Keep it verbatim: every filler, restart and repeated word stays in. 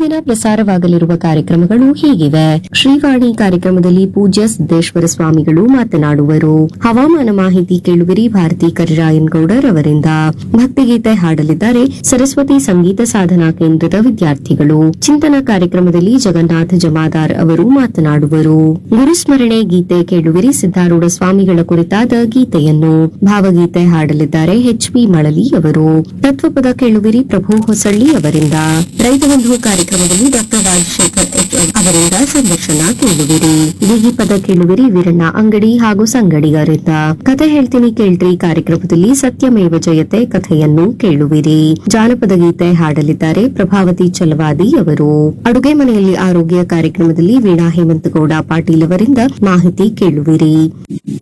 ದಿನ ಪ್ರಸಾರವಾಗಲಿರುವ ಕಾರ್ಯಕ್ರಮಗಳು ಹೀಗಿವೆ. ಶ್ರೀವಾಣಿ ಕಾರ್ಯಕ್ರಮದಲ್ಲಿ ಪೂಜ್ಯ ಸಿದ್ದೇಶ್ವರ ಸ್ವಾಮಿಗಳು ಮಾತನಾಡುವರು. ಹವಾಮಾನ ಮಾಹಿತಿ ಕೇಳುವಿರಿ ಭಾರತಿ ಕರಿರಾಯನ್ಗೌಡರ್ ಅವರಿಂದ. ಭಕ್ತಿಗೀತೆ ಹಾಡಲಿದ್ದಾರೆ ಸರಸ್ವತಿ ಸಂಗೀತ ಸಾಧನಾ ಕೇಂದ್ರದ ವಿದ್ಯಾರ್ಥಿಗಳು. ಚಿಂತನ ಕಾರ್ಯಕ್ರಮದಲ್ಲಿ ಜಗನ್ನಾಥ ಜಮಾದಾರ್ ಅವರು ಮಾತನಾಡುವರು. ಗುರುಸ್ಮರಣೆ ಗೀತೆ ಕೇಳುವಿರಿ ಸಿದ್ದಾರೂಢ ಸ್ವಾಮಿಗಳ ಕುರಿತಾದ ಗೀತೆಯನ್ನು. ಭಾವಗೀತೆ ಹಾಡಲಿದ್ದಾರೆ ಎಚ್ ಪಿ ಮಳಲಿ ಅವರು. ತತ್ವಪದ ಕೇಳುವಿರಿ ಪ್ರಭು ಹೊಸಳ್ಳಿ ಅವರಿಂದ. ರೈತ ಬಂಧು ಕಾರ್ಯಕ್ರಮದಲ್ಲಿ ಡಾಕ್ಟರ್ ರಾಜಶೇಖರ್ ಎಚ್ ಎಂ ಅವರಿಂದ ಸಂದರ್ಶನ ಕೇಳುವಿರಿ. ಬಿಗಿ ಪದ ಕೇಳುವಿರಿ ವೀರಣ್ಣ ಅಂಗಡಿ ಹಾಗೂ ಸಂಗಡಿಗರಿಂದ. ಕಥೆ ಹೇಳ್ತೀನಿ ಕೇಳ್ರಿ ಕಾರ್ಯಕ್ರಮದಲ್ಲಿ ಸತ್ಯಮೇವ ಜಯತೆ ಕಥೆಯನ್ನು ಕೇಳುವಿರಿ. ಜಾನಪದ ಗೀತೆ ಹಾಡಲಿದ್ದಾರೆ ಪ್ರಭಾವತಿ ಚಲವಾದಿ ಅವರು. ಅಡುಗೆ ಮನೆಯಲ್ಲಿ ಆರೋಗ್ಯ ಕಾರ್ಯಕ್ರಮದಲ್ಲಿ ವೀಣಾ ಹೇಮಂತಗೌಡ ಪಾಟೀಲ್ ಅವರಿಂದ ಮಾಹಿತಿ ಕೇಳುವಿರಿ.